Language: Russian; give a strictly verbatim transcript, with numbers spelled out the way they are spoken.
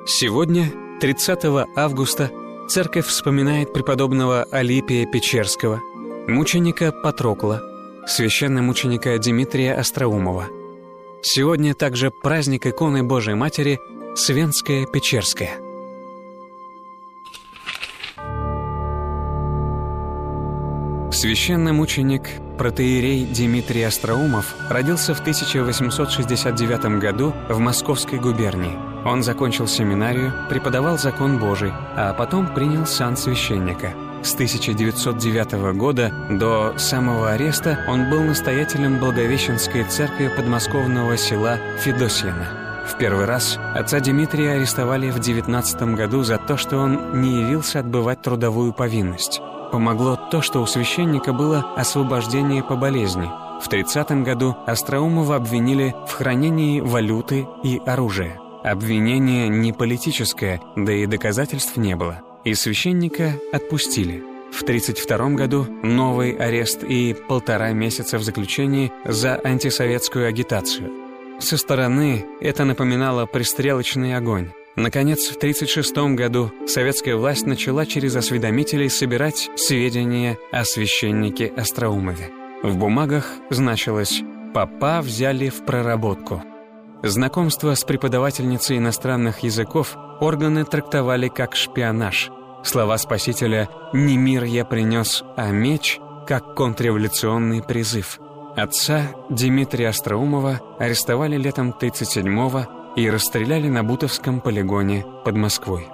Сегодня, тридцатого августа, церковь вспоминает преподобного Алипия Печерского, мученика Патрокла, священномученика Димитрия Остроумова. Сегодня также праздник иконы Божией Матери Свенская Печерская. Священномученик протоиерей Димитрий Остроумов родился в тысяча восемьсот шестьдесят девятом году в Московской губернии. Он закончил семинарию, преподавал закон Божий, а потом принял сан священника. С тысяча девятьсот девятого года до самого ареста он был настоятелем Благовещенской церкви подмосковного села Федосьино. В первый раз отца Димитрия арестовали в девятнадцатом году за то, что он не явился отбывать трудовую повинность. Помогло то, что у священника было освобождение по болезни. В тридцатом году Остроумова обвинили в хранении валюты и оружия. Обвинение не политическое, да и доказательств не было. И священника отпустили. В тридцать втором году новый арест и полтора месяца в заключении за антисоветскую агитацию. Со стороны это напоминало пристрелочный огонь. Наконец, в тридцать шестом году советская власть начала через осведомителей собирать сведения о священнике Остроумове. В бумагах значилось «Попа взяли в проработку». Знакомство с преподавательницей иностранных языков органы трактовали как шпионаж. Слова Спасителя «Не мир я принес, а меч» как контрреволюционный призыв. Отца Димитрия Остроумова арестовали летом тридцать седьмого и расстреляли на Бутовском полигоне под Москвой.